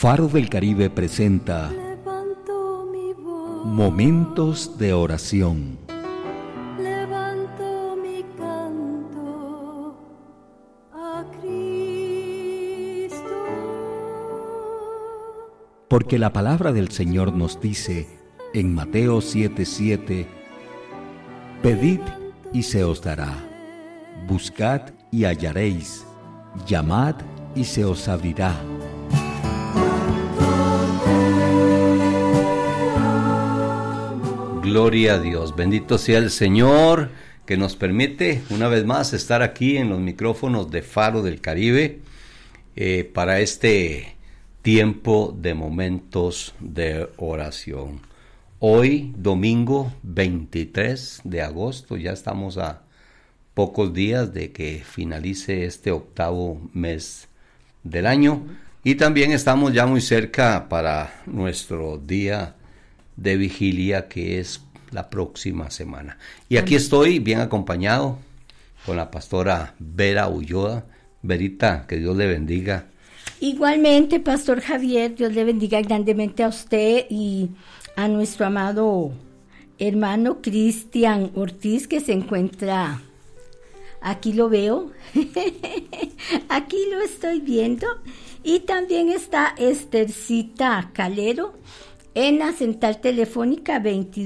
Faro del Caribe presenta Momentos de Oración. Levanto mi canto a Cristo. Porque la palabra del Señor nos dice en Mateo 7:7: Pedid y se os dará, buscad y hallaréis, llamad y se os abrirá. Gloria a Dios, bendito sea el Señor que nos permite una vez más estar aquí en los micrófonos de Faro del Caribe para este tiempo de momentos de oración. Hoy, domingo 23 de agosto, ya estamos a pocos días de que finalice este octavo mes del año y también estamos ya muy cerca para nuestro día de vigilia, que es la próxima semana. Y aquí estoy bien acompañado con la pastora Vera Ulloa. Verita, que Dios le bendiga. Igualmente, Pastor Javier, Dios le bendiga grandemente a usted y a nuestro amado hermano Cristian Ortiz, que se encuentra, aquí lo veo, aquí lo estoy viendo, y también está Estercita Calero, en la central telefónica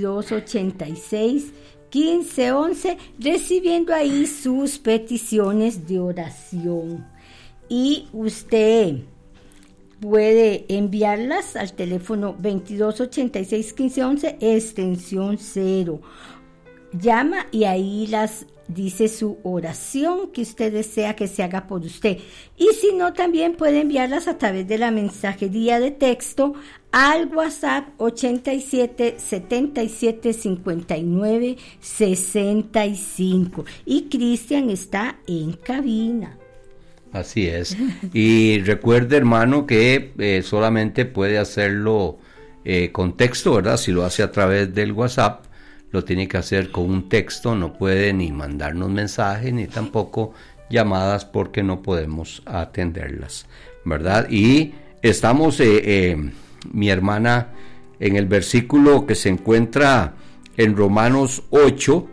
2286-1511, recibiendo ahí sus peticiones de oración. Y usted puede enviarlas al teléfono 2286-1511, extensión 0. Llama y ahí las dice su oración que usted desea que se haga por usted. Y si no, también puede enviarlas a través de la mensajería de texto al WhatsApp 87 77 59 65. Y Cristian está en cabina. Así es. Y recuerde, hermano, que solamente puede hacerlo con texto, ¿verdad? Si lo hace a través del WhatsApp, lo tiene que hacer con un texto, no puede ni mandarnos mensajes ni tampoco llamadas porque no podemos atenderlas, ¿verdad? Y estamos, mi hermana, en el versículo que se encuentra en Romanos 8,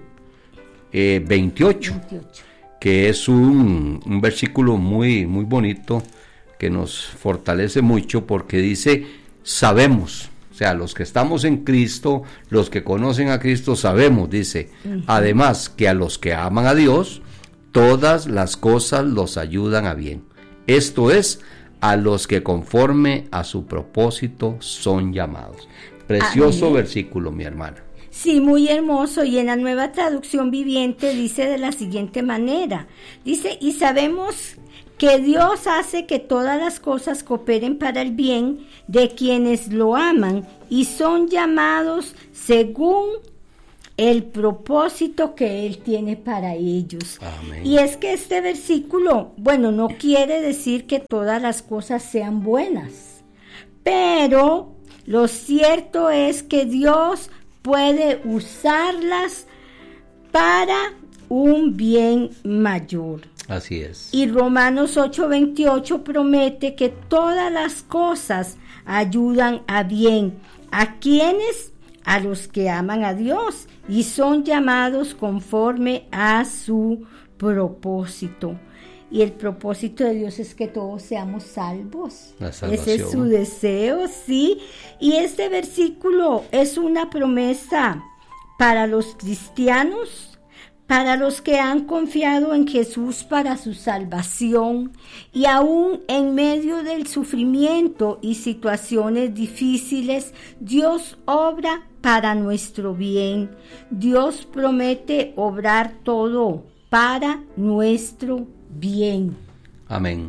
28, que es un versículo muy, muy bonito que nos fortalece mucho porque dice, sabemos. O sea, los que estamos en Cristo, los que conocen a Cristo, sabemos, dice, además que a los que aman a Dios, todas las cosas los ayudan a bien. Esto es, a los que conforme a su propósito son llamados. Precioso versículo, mi hermana. Sí, muy hermoso, y en la Nueva Traducción Viviente dice de la siguiente manera, dice, y sabemos que Dios hace que todas las cosas cooperen para el bien de quienes lo aman y son llamados según el propósito que Él tiene para ellos. Amén. Y es que este versículo, bueno, no quiere decir que todas las cosas sean buenas, pero lo cierto es que Dios puede usarlas para un bien mayor. Así es. Y Romanos 8:28 promete que todas las cosas ayudan a bien. ¿A quiénes? A los que aman a Dios y son llamados conforme a su propósito. Y el propósito de Dios es que todos seamos salvos. La salvación. Ese es su deseo, sí. Y este versículo es una promesa para los cristianos, para los que han confiado en Jesús para su salvación, y aún en medio del sufrimiento y situaciones difíciles, Dios obra para nuestro bien. Dios promete obrar todo para nuestro bien. Amén.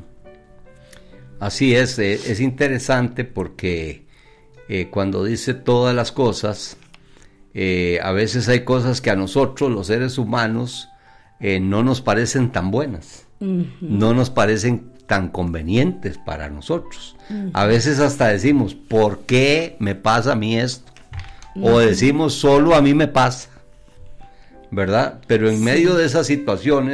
Así es interesante porque cuando dice todas las cosas, a veces hay cosas que a nosotros, los seres humanos, no nos parecen tan buenas, no nos parecen tan convenientes para nosotros. A veces hasta decimos, ¿por qué me pasa a mí esto? O decimos, solo a mí me pasa, ¿verdad? Pero en medio de esas situaciones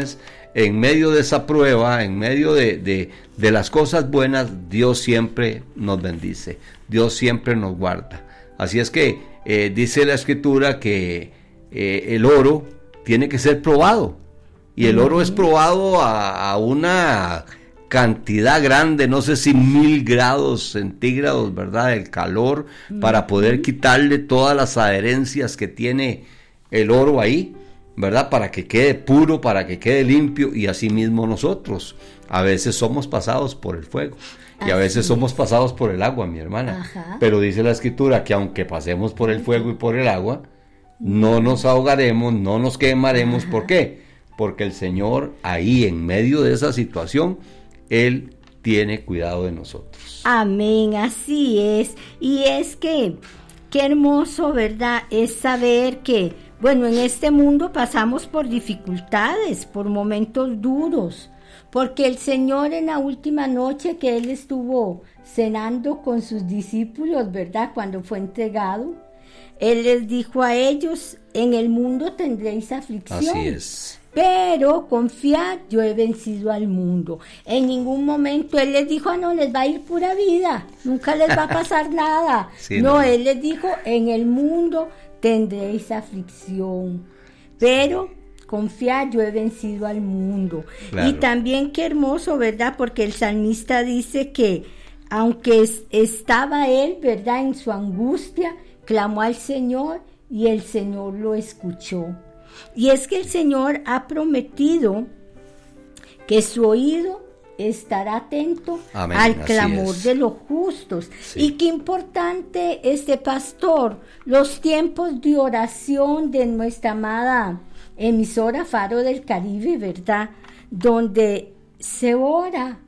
en medio de esa prueba, en medio de las cosas buenas, Dios siempre nos bendice, Dios siempre nos guarda. Así es que dice la Escritura que el oro tiene que ser probado, y el oro es probado a una cantidad grande, no sé si 1000 grados centígrados, ¿verdad? El calor, para poder quitarle todas las adherencias que tiene el oro ahí, ¿verdad? Para que quede puro, para que quede limpio, y así mismo nosotros. A veces somos pasados por el fuego, y a veces somos pasados por el agua, mi hermana. Ajá. Pero dice la Escritura que aunque pasemos por el fuego y por el agua, no nos ahogaremos, no nos quemaremos. ¿Por qué? Porque el Señor ahí, en medio de esa situación, Él tiene cuidado de nosotros. Amén, así es. Y es que, qué hermoso, ¿verdad? Es saber que, bueno, en este mundo pasamos por dificultades, por momentos duros, porque el Señor en la última noche que Él estuvo cenando con sus discípulos, ¿verdad? Cuando fue entregado, Él les dijo a ellos: en el mundo tendréis aflicción. Así es. Pero confiad, yo he vencido al mundo. En ningún momento Él les dijo: no, les va a ir pura vida, nunca les va a pasar nada. Sí, no, no, Él les dijo: en el mundo tendréis aflicción, pero confiad, yo he vencido al mundo. Claro. Y también qué hermoso, ¿verdad? Porque el salmista dice que aunque estaba él, ¿verdad?, en su angustia, clamó al Señor y el Señor lo escuchó. Y es que el Señor ha prometido que su oído estará atento Amén, al así clamor es. de los justos. Sí. Y qué importante, pastor, los tiempos de oración de nuestra amada emisora Faro del Caribe, ¿verdad? Donde se ora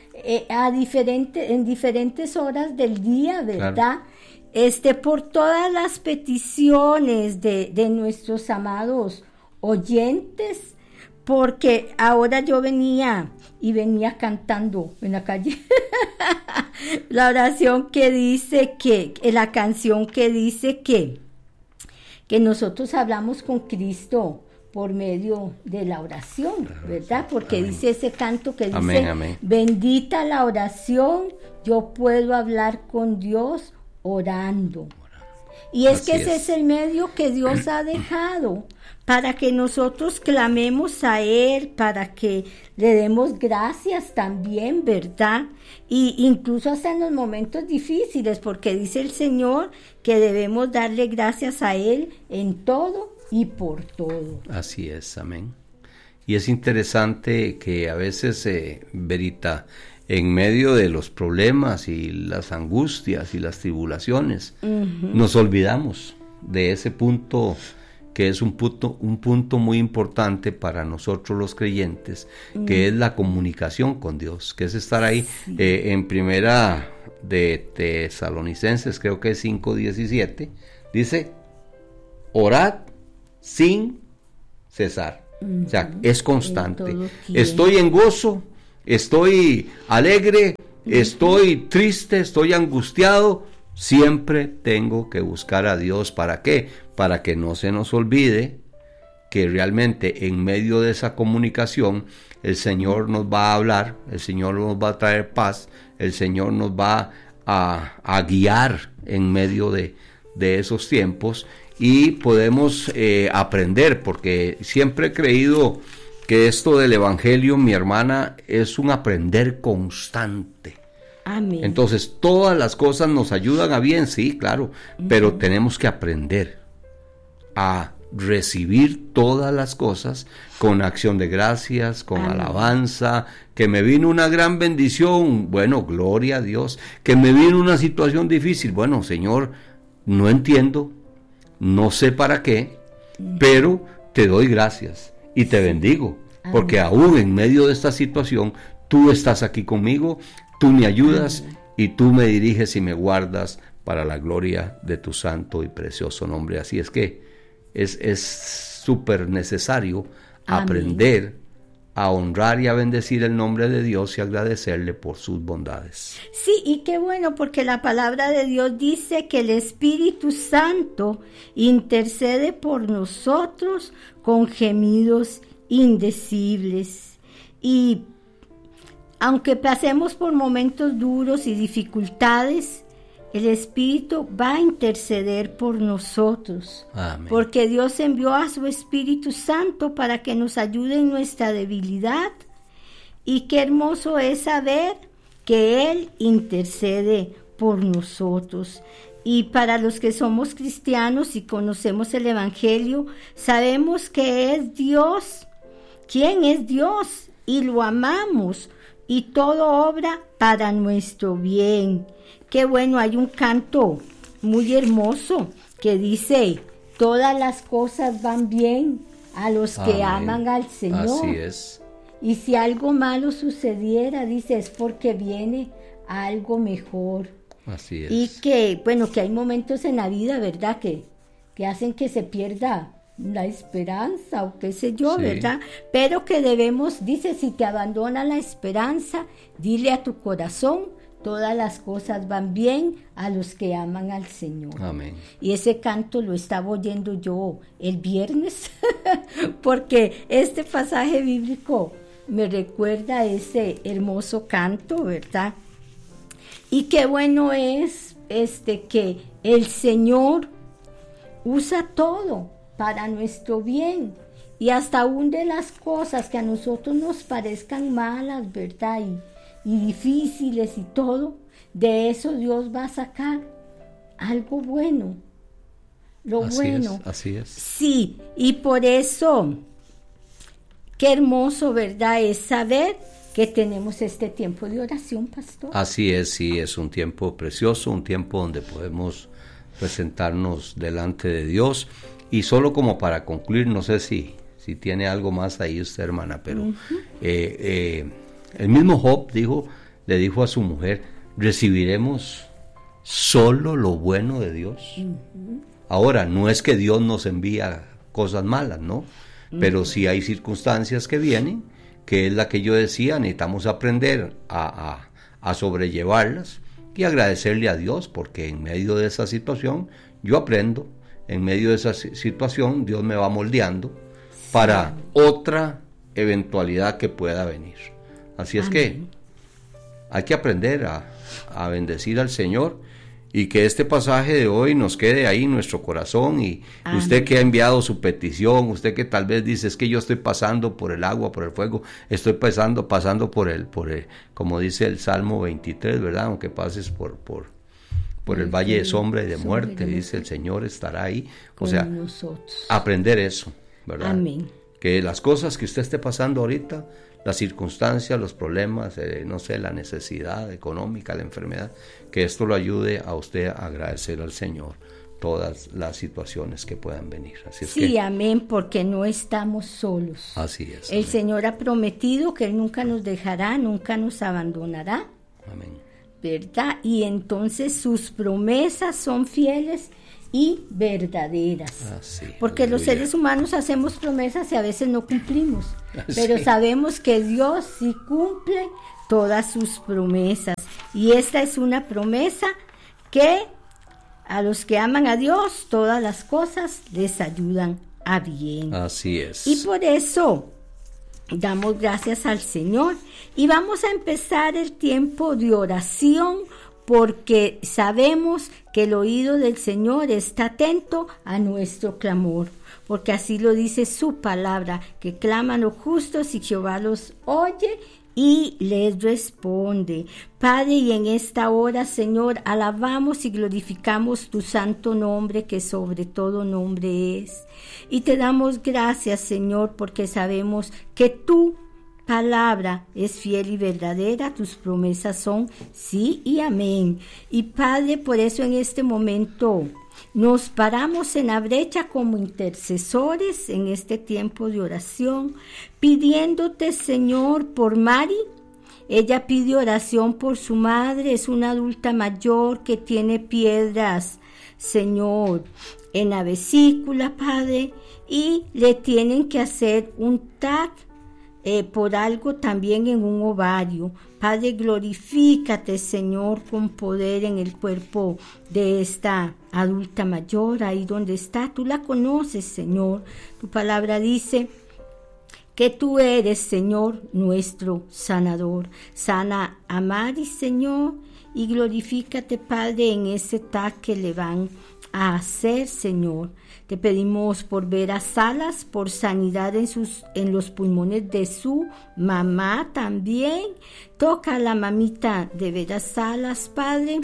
en diferentes horas del día, ¿verdad? Claro. Por todas las peticiones de nuestros amados oyentes, porque ahora yo venía cantando en la calle la oración que dice la canción que dice que nosotros hablamos con Cristo por medio de la oración, ¿verdad? Porque Amén. dice ese canto que dice: Amén, amén. Bendita la oración, yo puedo hablar con Dios orando. Y es Así que ese es. es el medio que Dios ha dejado para que nosotros clamemos a Él, para que le demos gracias también, ¿verdad? Y incluso hasta en los momentos difíciles, porque dice el Señor que debemos darle gracias a Él en todo y por todo. Así es, amén. Y es interesante que a veces, Verita, en medio de los problemas y las angustias y las tribulaciones, nos olvidamos de ese punto que es un punto muy importante para nosotros los creyentes, que es la comunicación con Dios, que es estar ahí. En primera de Tesalonicenses, creo que es 5:17, dice: orad sin cesar. O sea, es constante. Estoy en gozo, estoy alegre, estoy triste, estoy angustiado, siempre tengo que buscar a Dios. ¿Para qué? Para que no se nos olvide que realmente en medio de esa comunicación el Señor nos va a hablar, el Señor nos va a traer paz, el Señor nos va a guiar en medio de esos tiempos, y podemos aprender, porque siempre he creído que esto del Evangelio, mi hermana, es un aprender constante. Amén. Entonces, todas las cosas nos ayudan a bien, sí, claro, pero tenemos que aprender a recibir todas las cosas con acción de gracias, con alabanza. Que me vino una gran bendición, bueno, gloria a Dios. Que me vino una situación difícil, bueno, Señor, no entiendo, no sé para qué, pero te doy gracias y te bendigo, porque aún en medio de esta situación, tú estás aquí conmigo, tú me ayudas y tú me diriges y me guardas para la gloria de tu santo y precioso nombre. Así es que es súper necesario aprender a honrar y a bendecir el nombre de Dios y agradecerle por sus bondades. Sí, y qué bueno, porque la palabra de Dios dice que el Espíritu Santo intercede por nosotros con gemidos indecibles. Y aunque pasemos por momentos duros y dificultades, el Espíritu va a interceder por nosotros. Amén. Porque Dios envió a su Espíritu Santo para que nos ayude en nuestra debilidad. Y qué hermoso es saber que Él intercede por nosotros. Y para los que somos cristianos y conocemos el Evangelio, sabemos que es Dios. ¿Quién es Dios? Y lo amamos. Y todo obra para nuestro bien. Qué bueno, hay un canto muy hermoso que dice, todas las cosas van bien a los que Amén. aman al Señor. Así es. Y si algo malo sucediera, dice, es porque viene algo mejor. Así es. Y que, bueno, que hay momentos en la vida, ¿verdad? Que hacen que se pierda la esperanza o qué sé yo, Sí. ¿verdad? Pero que debemos, dice, si te abandona la esperanza, dile a tu corazón, todas las cosas van bien a los que aman al Señor. Amén. Y ese canto lo estaba oyendo yo el viernes, porque este pasaje bíblico me recuerda ese hermoso canto, ¿verdad? Y qué bueno es que el Señor usa todo para nuestro bien. Y hasta aún de las cosas que a nosotros nos parezcan malas, ¿verdad? Y difíciles y todo, de eso Dios va a sacar algo bueno. Lo Así bueno. es, así es. Sí, y por eso, qué hermoso, ¿verdad? Es saber que tenemos este tiempo de oración, pastor. Así es, sí, es un tiempo precioso, un tiempo donde podemos presentarnos delante de Dios. Y solo como para concluir, no sé si tiene algo más ahí usted, hermana, pero el mismo Job le dijo a su mujer, recibiremos solo lo bueno de Dios. Ahora, no es que Dios nos envía cosas malas, ¿no? Pero sí hay circunstancias que vienen, que es la que yo decía, necesitamos aprender a sobrellevarlas y agradecerle a Dios, porque en medio de esa situación yo aprendo, en medio de esa situación Dios me va moldeando para otra eventualidad que pueda venir. Así es que hay que aprender a bendecir al Señor y que este pasaje de hoy nos quede ahí en nuestro corazón. Y usted que ha enviado su petición, usted que tal vez dice, es que yo estoy pasando por el agua, por el fuego, estoy pasando por el, como dice el Salmo 23, ¿verdad? Aunque pases por el valle de sombra y de muerte, dice el Señor estará ahí. O sea, nosotros. Aprender eso, ¿verdad? Amén. Que las cosas que usted esté pasando ahorita, las circunstancias, los problemas, no sé, la necesidad económica, la enfermedad, que esto lo ayude a usted a agradecer al Señor todas las situaciones que puedan venir. Así es Sí, que, amén, porque no estamos solos. así es. El Amén. Señor ha prometido que Él nunca nos dejará, nunca nos abandonará, Amén. ¿verdad? Y entonces sus promesas son fieles y verdaderas. Así, Porque los aleluya. seres humanos hacemos promesas y a veces no cumplimos, pero Sí. sabemos que Dios sí cumple todas sus promesas. Y esta es una promesa que a los que aman a Dios, todas las cosas les ayudan a bien. Así es. Y por eso damos gracias al Señor y vamos a empezar el tiempo de oración, porque sabemos que el oído del Señor está atento a nuestro clamor, porque así lo dice su palabra, que claman los justos y Jehová los oye y les responde. Padre, y en esta hora, Señor, alabamos y glorificamos tu santo nombre, que sobre todo nombre es. Y te damos gracias, Señor, porque sabemos que tu palabra es fiel y verdadera, tus promesas son sí y amén. Y Padre, por eso en este momento nos paramos en la brecha como intercesores en este tiempo de oración, pidiéndote, Señor, por Mari. Ella pide oración por su madre, es una adulta mayor que tiene piedras, Señor, en la vesícula, Padre, y le tienen que hacer un TAC por algo también en un ovario. Padre, glorifícate, Señor, con poder en el cuerpo de esta adulta mayor, ahí donde está. Tú la conoces, Señor. Tu palabra dice que que tú eres, Señor, nuestro sanador. Sana a Mari, Señor, y glorifícate, Padre, en ese TAC que le van a hacer, Señor. Te pedimos por Vera Salas, por sanidad en los pulmones de su mamá también. Toca a la mamita de Vera Salas, Padre.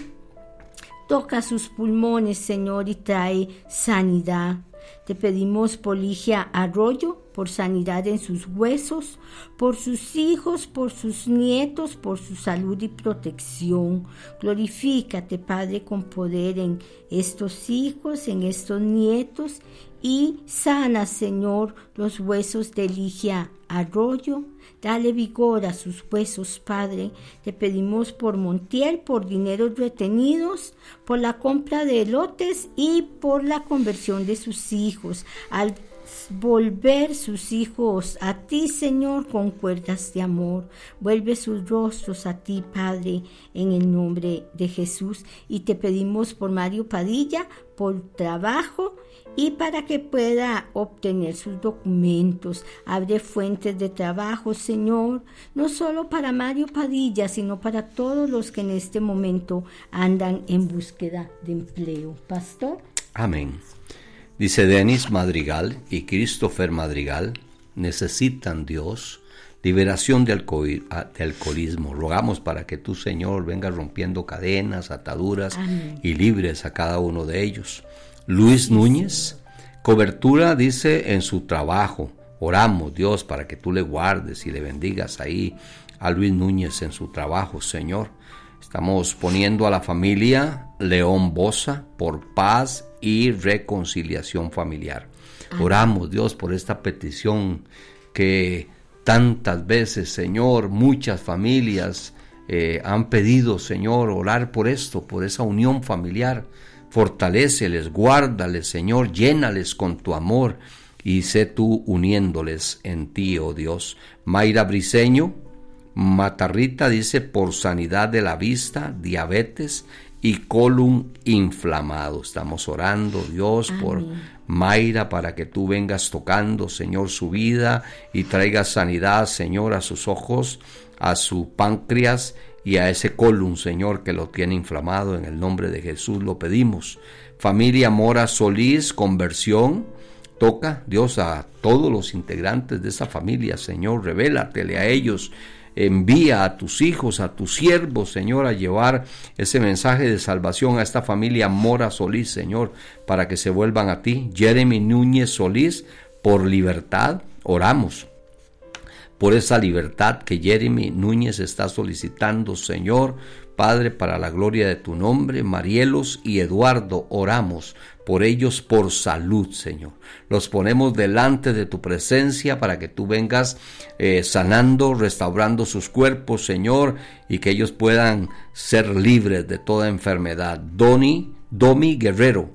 Toca sus pulmones, Señor, y trae sanidad. Te pedimos por Ligia Arroyo, por sanidad en sus huesos, por sus hijos, por sus nietos, por su salud y protección. Glorifícate, Padre, con poder en estos hijos, en estos nietos, y sana, Señor, los huesos de Ligia Arroyo. Dale vigor a sus huesos, Padre. Te pedimos por Montiel, por dineros retenidos, por la compra de elotes y por la conversión de sus hijos. Al volver sus hijos a ti, Señor, con cuerdas de amor. Vuelve sus rostros a ti, Padre, en el nombre de Jesús. Y te pedimos por Mario Padilla, por trabajo y para que pueda obtener sus documentos. Abre fuentes de trabajo, Señor, no solo para Mario Padilla, sino para todos los que en este momento andan en búsqueda de empleo. Pastor. Amén. Dice Denis Madrigal y Christopher Madrigal, necesitan, Dios, liberación de alcoholismo. Rogamos para que tú, Señor, vengas rompiendo cadenas, ataduras. Amén. Y libres a cada uno de ellos. Luis Núñez, cobertura, dice, en su trabajo. Oramos, Dios, para que tú le guardes y le bendigas ahí a Luis Núñez en su trabajo, Señor. Estamos poniendo a la familia León Bosa por paz y reconciliación familiar. Amén. Oramos, Dios, por esta petición que tantas veces, Señor, muchas familias han pedido, Señor, orar por esto, por esa unión familiar. Fortaléceles, guárdales, Señor, llénales con tu amor y sé tú uniéndoles en ti, oh Dios. Mayra Briceño Matarrita dice por sanidad de la vista, diabetes y colon inflamado. Estamos orando, Dios, amén, por Mayra, para que tú vengas tocando, Señor, su vida y traigas sanidad, Señor, a sus ojos, a su páncreas y a ese colon, Señor, que lo tiene inflamado. En el nombre de Jesús lo pedimos. Familia Mora Solís, conversión. Toca, Dios, a todos los integrantes de esa familia, Señor, revélatele a ellos. Envía a tus hijos, a tus siervos, Señor, a llevar ese mensaje de salvación a esta familia Mora Solís, Señor, para que se vuelvan a ti. Jeremy Núñez Solís, por libertad, oramos por esa libertad que Jeremy Núñez está solicitando, Señor, Padre, para la gloria de tu nombre. Marielos y Eduardo, oramos por ellos por salud, Señor. Los ponemos delante de tu presencia para que tú vengas sanando, restaurando sus cuerpos, Señor, y que ellos puedan ser libres de toda enfermedad. Domi Guerrero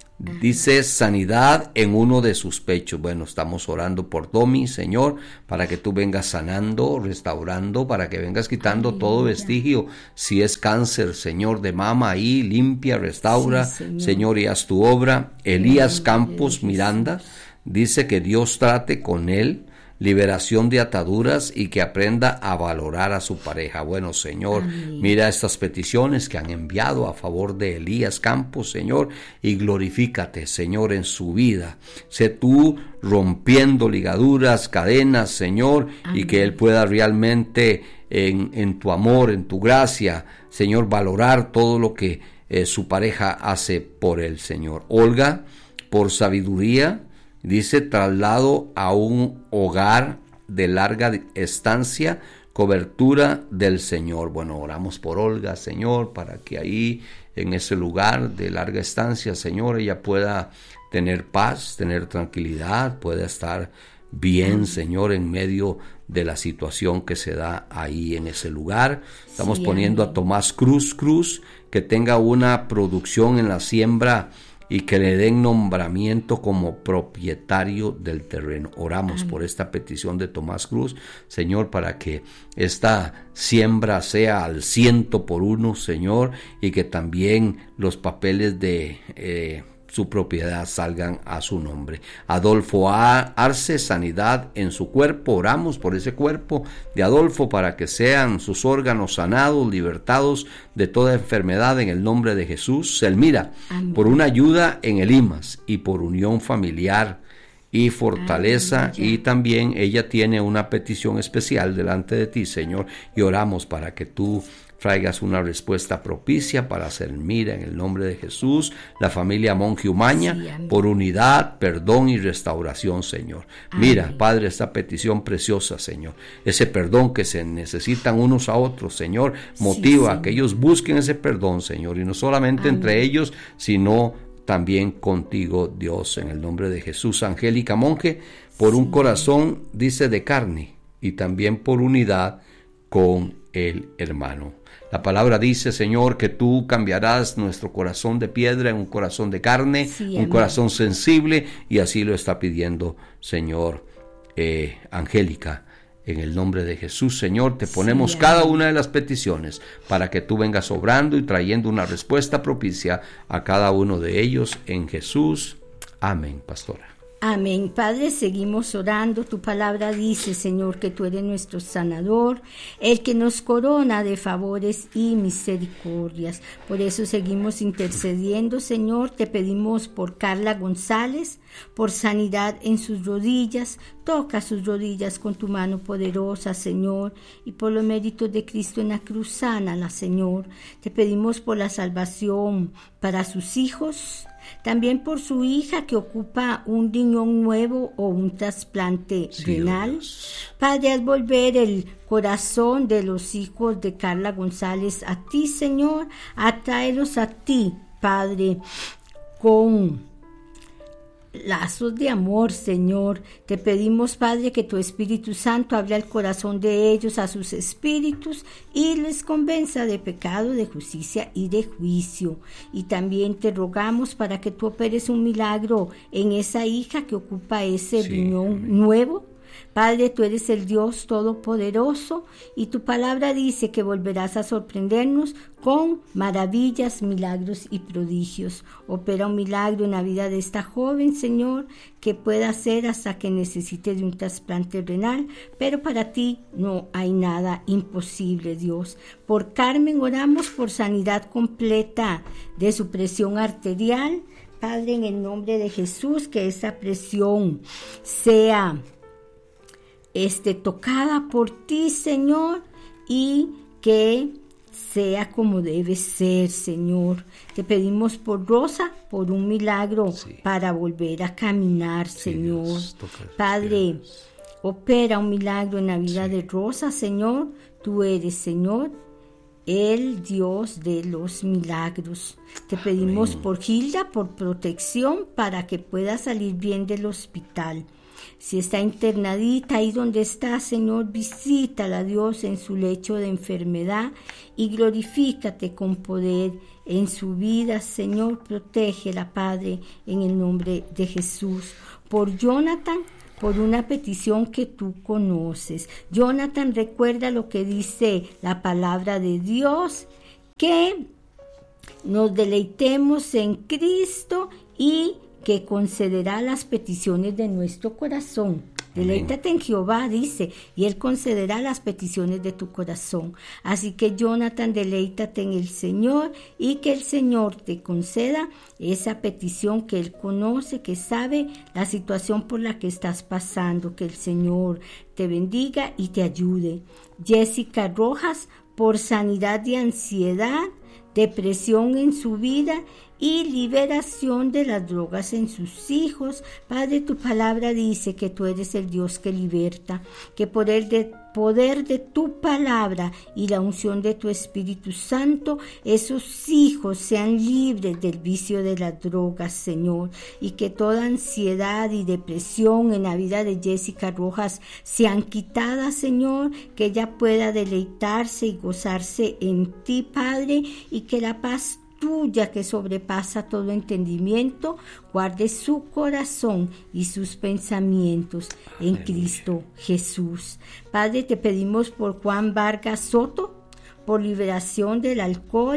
dice sanidad en uno de sus pechos. Bueno, estamos orando por Domi, Señor, para que tú vengas sanando, restaurando, para que vengas quitando Aleluya. Todo vestigio. Si es cáncer, Señor, de mama, ahí limpia, restaura, sí, Señor, y haz tu obra. Elías Campos Miranda dice que Dios trate con él, liberación de ataduras y que aprenda a valorar a su pareja. Bueno, Señor, amén, mira estas peticiones que han enviado a favor de Elías Campos, Señor, y glorifícate, Señor, en su vida. Sé tú rompiendo ligaduras, cadenas, Señor, amén, y que él pueda realmente en tu amor, en tu gracia, Señor, valorar todo lo que su pareja hace por él, Señor. Olga, por sabiduría, dice traslado a un hogar de larga estancia, cobertura del Señor. Bueno, oramos por Olga, Señor, para que ahí en ese lugar de larga estancia, Señor, ella pueda tener paz, tener tranquilidad, pueda estar bien, Señor, en medio de la situación que se da ahí en ese lugar. Estamos poniendo a Tomás Cruz, que tenga una producción en la siembra y que le den nombramiento como propietario del terreno. Oramos amén, por esta petición de Tomás Cruz, Señor, para que esta siembra sea al 100 por 1, Señor, y que también los papeles de su propiedad salgan a su nombre. Adolfo Arce, sanidad en su cuerpo. Oramos por ese cuerpo de Adolfo para que sean sus órganos sanados, libertados de toda enfermedad en el nombre de Jesús. Selmira, amén, por una ayuda en el IMAS y por unión familiar y fortaleza. Y también ella tiene una petición especial delante de ti, Señor, y oramos para que tú traigas una respuesta propicia para Selmira en el nombre de Jesús. La familia Monje Umaña, sí, por unidad, perdón y restauración, Señor. Amén. Mira, Padre, esta petición preciosa, Señor, ese perdón que se necesitan unos a otros, Señor, motiva sí, a que ellos busquen ese perdón, Señor, y no solamente amén, entre ellos, sino también contigo, Dios, en el nombre de Jesús. Angélica Monje, por sí, un corazón, dice, de carne, y también por unidad con el hermano. La palabra dice, Señor, que tú cambiarás nuestro corazón de piedra en un corazón de carne, sí, un corazón sensible, y así lo está pidiendo, Señor, Angélica. En el nombre de Jesús, Señor, te ponemos sí, cada una de las peticiones para que tú vengas obrando y trayendo una respuesta propicia a cada uno de ellos en Jesús. Amén, pastora. Amén. Padre, seguimos orando. Tu palabra dice, Señor, que tú eres nuestro sanador, el que nos corona de favores y misericordias. Por eso seguimos intercediendo, Señor. Te pedimos por Carla González, por sanidad en sus rodillas. Toca sus rodillas con tu mano poderosa, Señor, y por los méritos de Cristo en la cruz, sánala, Señor. Te pedimos por la salvación para sus hijos, también por su hija que ocupa un riñón nuevo o un trasplante renal. Dios. Padre, haz volver el corazón de los hijos de Carla González a ti, Señor. Atráelos a ti, Padre, con lazos de amor, Señor. Te pedimos, Padre, que tu Espíritu Santo hable al corazón de ellos, a sus espíritus, y les convenza de pecado, de justicia y de juicio. Y también te rogamos para que tú operes un milagro en esa hija que ocupa ese riñón nuevo. Padre, tú eres el Dios Todopoderoso y tu palabra dice que volverás a sorprendernos con maravillas, milagros y prodigios. Opera un milagro en la vida de esta joven, Señor, que pueda ser hasta que necesite de un trasplante renal, pero para ti no hay nada imposible, Dios. Por Carmen oramos por sanidad completa de su presión arterial. Padre, en el nombre de Jesús, que esa presión sea tocada por ti, Señor, y que sea como debe ser, Señor. Te pedimos por Rosa, por un milagro para volver a caminar, Señor. Dios, Padre, Dios, opera un milagro en la vida de Rosa, Señor. Tú eres, Señor, el Dios de los milagros. Te pedimos amén, por Gilda, por protección para que pueda salir bien del hospital. Si está internadita ahí donde está, Señor, visítala, Dios, en su lecho de enfermedad y glorifícate con poder en su vida, Señor. Protégela, Padre, en el nombre de Jesús. Por Jonathan, por una petición que tú conoces. Jonathan, recuerda lo que dice la palabra de Dios, que nos deleitemos en Cristo y que concederá las peticiones de nuestro corazón. Deleítate en Jehová, dice, y Él concederá las peticiones de tu corazón. Así que, Jonathan, deleítate en el Señor y que el Señor te conceda esa petición que Él conoce, que sabe la situación por la que estás pasando. Que el Señor te bendiga y te ayude. Jessica Rojas, por sanidad de ansiedad, depresión en su vida y liberación de las drogas en sus hijos. Padre, tu palabra dice que tú eres el Dios que liberta, que por el poder de tu palabra y la unción de tu Espíritu Santo, esos hijos sean libres del vicio de las drogas, Señor, y que toda ansiedad y depresión en la vida de Jessica Rojas sean quitadas, Señor, que ella pueda deleitarse y gozarse en ti, Padre, y que la paz tuya que sobrepasa todo entendimiento, guarde su corazón y sus pensamientos en Cristo Jesús. Padre, te pedimos por Juan Vargas Soto, por liberación del alcohol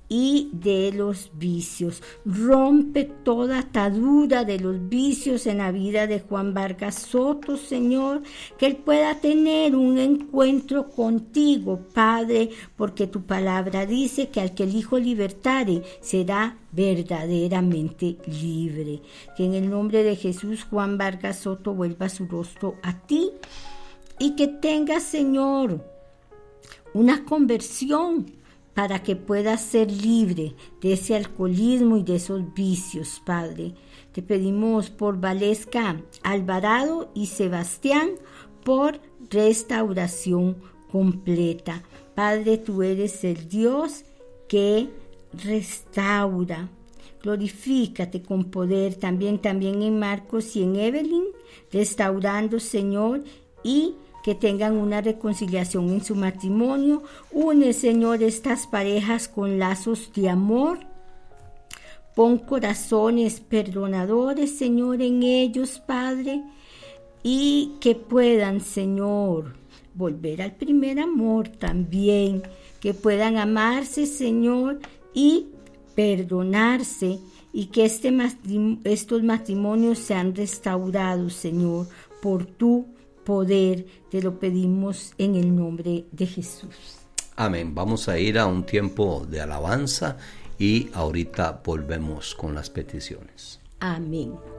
y de los vicios. Rompe toda atadura de los vicios en la vida de Juan Vargas Soto, Señor, que él pueda tener un encuentro contigo, Padre, porque tu palabra dice que al que el Hijo libertare será verdaderamente libre. Que en el nombre de Jesús Juan Vargas Soto vuelva su rostro a ti y que tenga, Señor, una conversión para que pueda ser libre de ese alcoholismo y de esos vicios, Padre. Te pedimos por Valesca Alvarado y Sebastián por restauración completa. Padre, tú eres el Dios que restaura. Glorifícate con poder también en Marcos y en Evelyn, restaurando, Señor, y que tengan una reconciliación en su matrimonio. Une, Señor, estas parejas con lazos de amor. Pon corazones perdonadores, Señor, en ellos, Padre, y que puedan, Señor, volver al primer amor también, que puedan amarse, Señor, y perdonarse, y que estos matrimonios sean restaurados, Señor, por tu poder. Te lo pedimos en el nombre de Jesús. Amén. Vamos a ir a un tiempo de alabanza y ahorita volvemos con las peticiones. Amén.